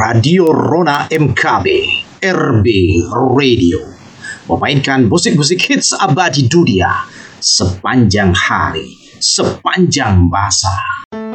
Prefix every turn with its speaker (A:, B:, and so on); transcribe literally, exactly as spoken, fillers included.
A: Radio Rona M K B, R B Radio, memainkan musik-musik hits abadi dunia sepanjang hari, sepanjang masa.